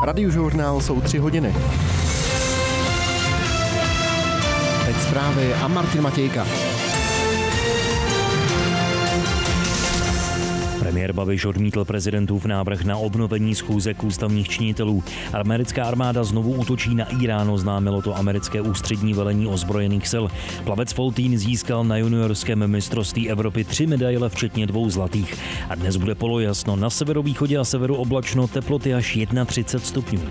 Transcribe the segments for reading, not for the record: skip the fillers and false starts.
Radiožurnál jsou 3 hodiny. Teď zprávy a Martin Matějka. Premiér Babiš odmítl prezidentův návrh na obnovení schůzek ústavních činitelů. Americká armáda znovu útočí na Irán, oznámilo to americké ústřední velení ozbrojených sil. Plavec Foltín získal na juniorském mistrovství Evropy 3 medaile, včetně 2 zlatých. A dnes bude polojasno, na severovýchodě a severu oblačno, teploty až 31 stupňů.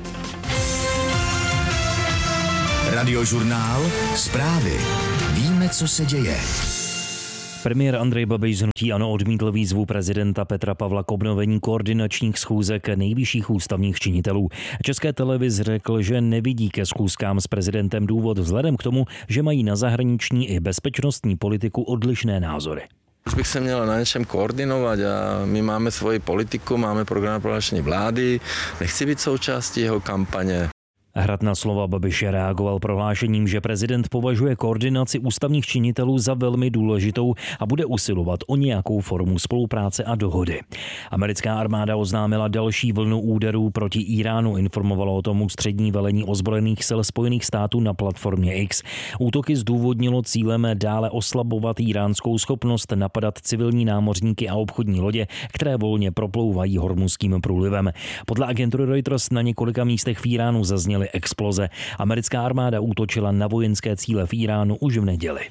Radiožurnál, zprávy. Víme, co se děje. Premiér Andrej Babiš z hnutí ANO odmítl výzvu prezidenta Petra Pavla k obnovení koordinačních schůzek nejvyšších ústavních činitelů. České televizi řekl, že nevidí ke schůzkám s prezidentem důvod vzhledem k tomu, že mají na zahraniční i bezpečnostní politiku odlišné názory. Už bych se měl na něčem koordinovat a my máme svoji politiku, máme program prohlášení vlády, nechci být součástí jeho kampaně. Hrad na slova Babiše reagoval prohlášením, že prezident považuje koordinaci ústavních činitelů za velmi důležitou a bude usilovat o nějakou formu spolupráce a dohody. Americká armáda oznámila další vlnu úderů proti Iránu, informovalo o tom ústřední velení ozbrojených sil Spojených států na platformě X. Útoky zdůvodnilo cílem dále oslabovat iránskou schopnost napadat civilní námořníky a obchodní lodě, které volně proplouvají Hormuzským průlivem. Podle agentury Reuters na několika místech v Iránu zazněly exploze. Americká armáda útočila na vojenské cíle v Iránu už v neděli.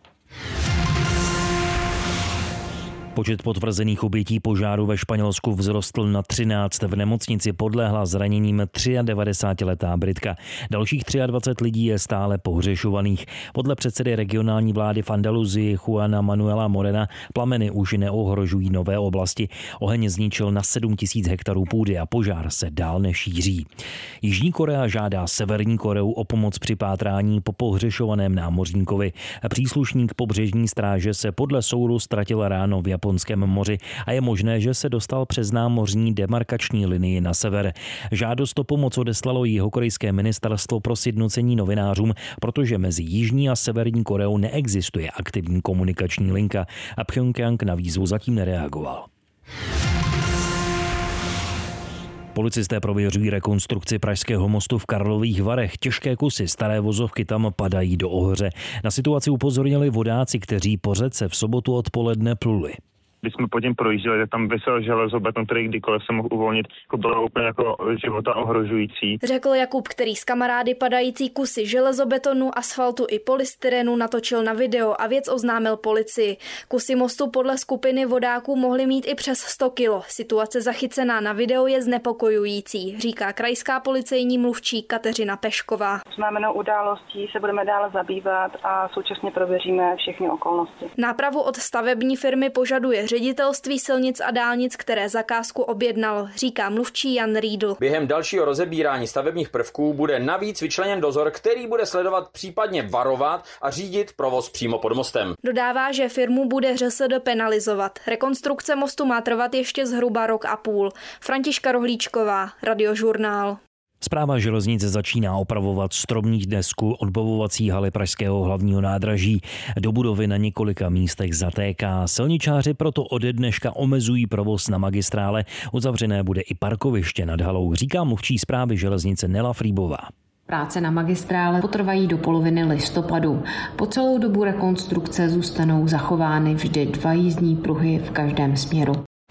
Počet potvrzených obětí požáru ve Španělsku vzrostl na 13. V nemocnici podlehla zraněním 93letá Britka. Dalších 23 lidí je stále pohřešovaných. Podle předsedy regionální vlády v Andaluzii Juana Manuela Morena plameny už neohrožují nové oblasti. Oheň zničil na 7 000 hektarů půdy a požár se dál nešíří. Jižní Korea žádá Severní Koreu o pomoc při pátrání po pohřešovaném námořníkovi. Příslušník pobřežní stráže se podle soudu ztratil ráno v Japonském moři a je možné, že se dostal přes námořní demarkační linii na sever. Žádost o pomoc odeslalo jihokorejské ministerstvo pro sjednocení novinářům, protože mezi Jižní a Severní Koreou neexistuje aktivní komunikační linka a Pchjongjang na výzvu zatím nereagoval. Policisté prověřují rekonstrukci Pražského mostu v Karlových Varech. Těžké kusy staré vozovky tam padají do ohře. Na situaci upozornili vodáci, kteří po řece v sobotu odpoledne pluli. Když jsme po tím projížděli, tak tam visel železobeton, který kdykoliv se mohl uvolnit, bylo úplně jako života ohrožující. Řekl Jakub, který s kamarády padající kusy železobetonu, asfaltu i polystyrenu natočil na video a věc oznámil policii. Kusy mostu podle skupiny vodáků mohly mít i přes 100 kilo. Situace zachycená na videu je znepokojující, říká krajská policejní mluvčí Kateřina Pešková. Oznámenou událostí se budeme dále zabývat a současně prověříme všechny okolnosti. Nápravu od stavební firmy požaduje Ředitelství silnic a dálnic, které zakázku objednalo, říká mluvčí Jan Riedl. Během dalšího rozebírání stavebních prvků bude navíc vyčleněn dozor, který bude sledovat, případně varovat a řídit provoz přímo pod mostem. Dodává, že firmu bude ŘSD penalizovat. Rekonstrukce mostu má trvat ještě zhruba 1,5 roku. Františka Rohlíčková, Radiožurnál. Správa železnice začíná opravovat stromní desku odbavovací haly pražského hlavního nádraží. Do budovy na několika místech zatéká. Silničáři proto ode dneška omezují provoz na magistrále. Uzavřené bude i parkoviště nad halou, říká mluvčí správy železnice Nela Frýbová. Práce na magistrále potrvají do poloviny listopadu. Po celou dobu rekonstrukce zůstanou zachovány vždy 2 jízdní pruhy v každém směru.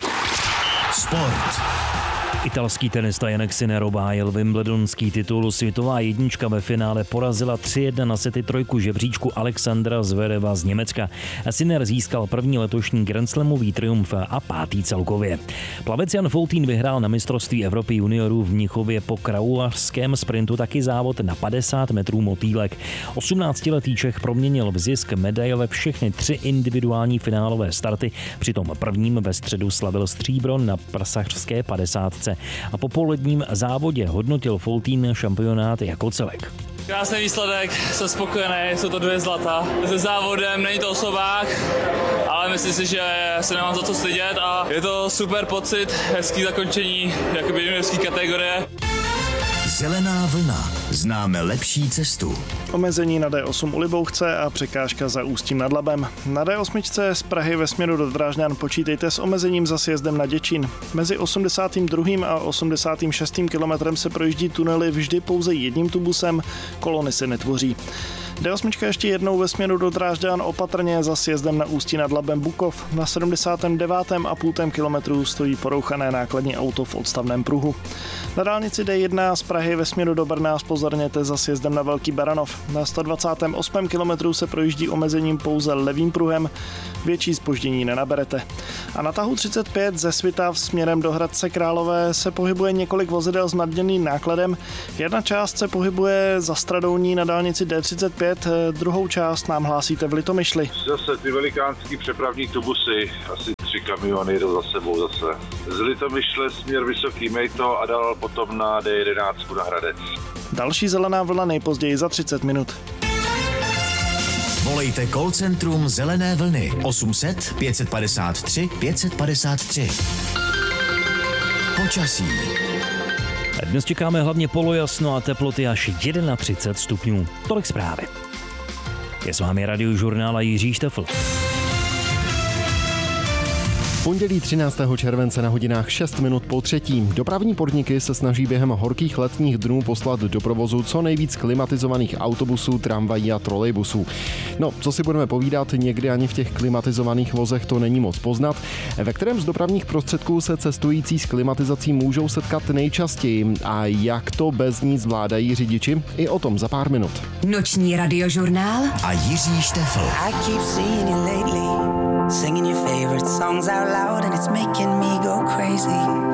Sport. Italský tenista Jannik Sinner obhájil wimbledonský titul. Světová jednička ve finále porazila 3-1 na sety trojku žebříčku Alexandra Zvereva z Německa. Sinner získal první letošní grandslamový triumf a 5. celkově. Plavec Jan Foltín vyhrál na mistrovství Evropy juniorů v Mnichově po kraulařském sprintu taky závod na 50 metrů motýlek. 18letý Čech proměnil v zisk medaile všechny 3 individuální finálové starty, přitom prvním ve středu slavil stříbro na prasařské 50. A po poledním závodě hodnotil Foltín šampionát jako celek. Krásný výsledek, jsem spokojený, jsou to 2 zlata. Se závodem není to osobák, ale myslím si, že se nemám za co stydět a je to super pocit, hezký zakončení jakoby juniorské kategorie. Zelená vlna. Známe lepší cestu. Omezení na D8 u Libouchce a překážka za Ústím nad Labem. Na D8 z Prahy ve směru do Drážďan počítejte s omezením za sjezdem na Děčín. Mezi 82. a 86. kilometrem se projíždí tunely vždy pouze jedním tubusem, kolony se netvoří. D8 ještě jednou ve směru do Drážďan opatrně za sjezdem na Ústí nad Labem Bukov. Na 79,5 kilometru stojí porouchané nákladní auto v odstavném pruhu. Na dálnici D1 z Prahy ve směru do Brna zpozorněte za sjezdem na Velký Baranov. Na 128 kilometru se projíždí omezením pouze levým pruhem, větší zpoždění nenaberete. A na tahu 35 ze Svitav směrem do Hradce Králové se pohybuje několik vozidel s nadměrným nákladem. Jedna část se pohybuje za Stradouní na dálnici D35, druhou část nám hlásíte v Litomyšli. Zase ty velikánský přepravní tubusy, asi 3 kamiony jedou za sebou zase. Z Litomyšle směr Vysoký Mejto a dál potom na D11 na Hradec. Další zelená vlna nejpozději za 30 minut. Volejte call centrum Zelené vlny 800 553 553. Počasí. Dnes čekáme hlavně polojasno a teploty až 31 stupňů. Tolik zprávy. Je s vámi Radiožurnál a Jiří Štefl. Pondělí 13. července na hodinách 6 minut po 3. Dopravní podniky se snaží během horkých letních dnů poslat do provozu co nejvíc klimatizovaných autobusů, tramvají a trolejbusů. No, co si budeme povídat, někdy ani v těch klimatizovaných vozech to není moc poznat. Ve kterém z dopravních prostředků se cestující s klimatizací můžou setkat nejčastěji a jak to bez ní zvládají řidiči? I o tom za pár minut. Noční Radiožurnál a Jiří Štefl. Singing your favorite songs out loud and it's making me go crazy.